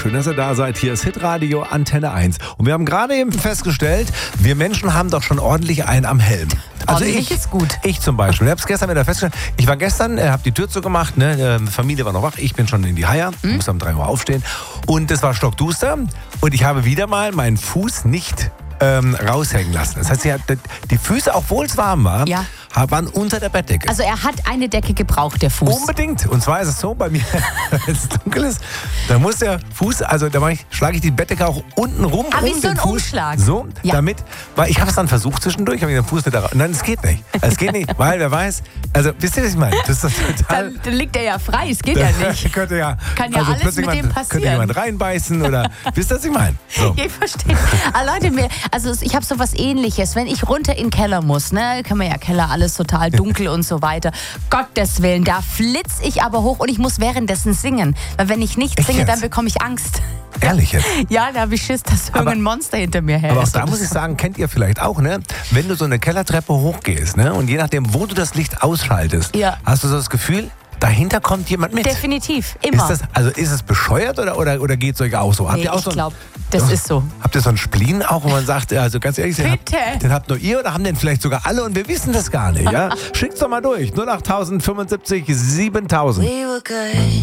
Schön, dass ihr da seid. Hier ist Hitradio Antenne 1. Und wir haben gerade eben festgestellt, wir Menschen haben doch schon ordentlich einen am Helm. Also ordentlich ist gut. Ich zum Beispiel. Ich habe es gestern wieder festgestellt. Ich war gestern, habe die Tür zugemacht, ne? Familie war noch wach. Ich bin schon in die Haie, muss um 3 Uhr aufstehen. Und es war stockduster. Und ich habe wieder mal meinen Fuß nicht raushängen lassen. Das heißt, die Füße, obwohl es warm war, waren unter der Bettdecke. Also er hat eine Decke gebraucht, der Fuß. Unbedingt. Und zwar ist es so, bei mir, wenn es dunkel ist, da muss der Fuß, also da schlage ich die Bettdecke auch unten rum. Wie so ein Umschlag. So, damit, weil ich habe es dann versucht zwischendurch, habe ich den Fuß nicht da raus. Nein, es geht nicht. Es geht nicht, weil wer weiß, also wisst ihr, was ich meine? Das ist total... Dann liegt er ja frei, es geht ja nicht. Kann ja alles plötzlich mit dem passieren. Könnte jemand reinbeißen oder, wisst ihr, was ich meine? So. Ich verstehe. Leute, ich habe so was Ähnliches. Wenn ich runter in den Keller muss, ne, kann man ja Keller, alles total dunkel und so weiter. Gottes Willen, da flitze ich aber hoch und ich muss währenddessen singen. Weil wenn ich nicht singe, dann bekomme ich Angst. Ehrlich jetzt? Ja, da habe ich Schiss, dass irgendein Monster hinter mir her ist. Aber auch da muss ich sagen, kennt ihr vielleicht auch, ne? Wenn du so eine Kellertreppe hochgehst, ne? Und je nachdem, wo du das Licht ausschaltest, hast du so das Gefühl, dahinter kommt jemand mit. Definitiv, immer. Ist es bescheuert oder geht es euch auch so? Ich glaube, das ist so. Habt ihr so einen Spleen auch, wo man sagt, also ganz ehrlich, den habt nur ihr oder haben den vielleicht sogar alle und wir wissen das gar nicht, ja? Schickt's doch mal durch. 08075 7000.